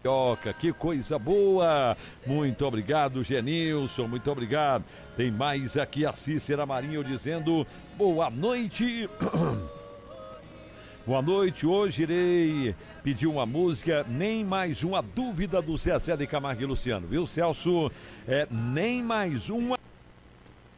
Carioca, que coisa boa! Muito obrigado, Genilson, muito obrigado. Tem mais aqui a Cícera Marinho dizendo boa noite. Boa noite, hoje irei pedir uma música, nem mais uma dúvida do Zezé de Camargo e Luciano, viu, Celso? Nem mais uma